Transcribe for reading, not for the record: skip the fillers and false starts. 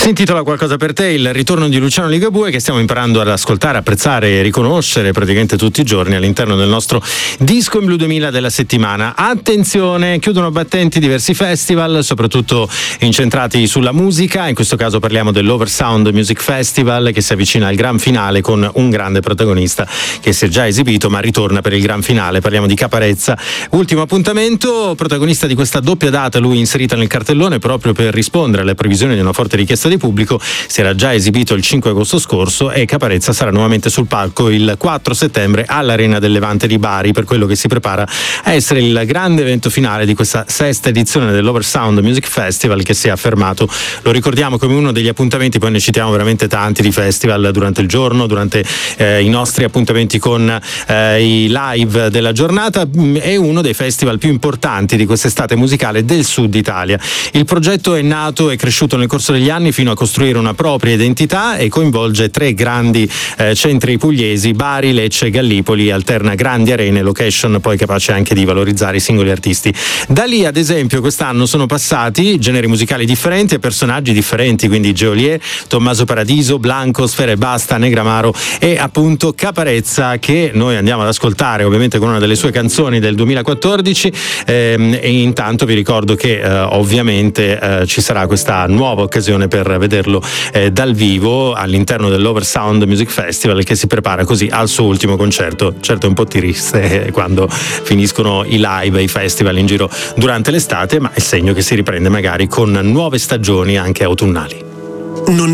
intitola Qualcosa per te, il ritorno di Luciano Ligabue, che stiamo imparando ad ascoltare, apprezzare e riconoscere praticamente tutti i giorni all'interno del nostro Disco in Blu 2000 della settimana. Attenzione, chiudono battenti diversi festival, soprattutto incentrati sulla musica. In questo caso parliamo dell'Oversound Music Festival, che si avvicina al gran finale con un grande protagonista che si è già esibito ma ritorna per il gran finale. Parliamo di Caparezza, ultimo appuntamento, protagonista di questa doppia data, lui inserita nel cartellone proprio per rispondere alle previsioni di una forte richiesta di pubblico. Si era già esibito il 5 agosto scorso e Caparezza sarà nuovamente sul palco il 4 settembre all'Arena del Levante di Bari per quello che si prepara a essere il grande evento finale di questa sesta edizione dell'Oversound Music Festival, che si è affermato, lo ricordiamo, come uno degli appuntamenti, poi ne citiamo veramente tanti di festival durante il giorno, durante i nostri appuntamenti con i live della giornata. È uno dei festival più importanti di quest'estate musicale del Sud Italia. Il progetto è nato e cresciuto nel corso degli anni fino a costruire una propria identità e coinvolge tre grandi centri pugliesi: Bari, Lecce e Gallipoli. Alterna grandi arene, location poi capace anche di valorizzare i singoli artisti. Da lì, ad esempio, quest'anno sono passati generi musicali differenti e personaggi differenti, quindi Geolier, Tommaso Paradiso, Blanco, Sfera Ebbasta, Negramaro e appunto Caparezza, che noi andiamo ad ascoltare ovviamente con una delle sue canzoni del 2014. E intanto vi ricordo che ovviamente ci sarà questa nuova occasione per vederlo dal vivo all'interno dell'Oversound Music Festival, che si prepara così al suo ultimo concerto. Certo è un po' triste quando finiscono i live e i festival in giro durante l'estate, ma è segno che si riprende magari con nuove stagioni anche autunnali.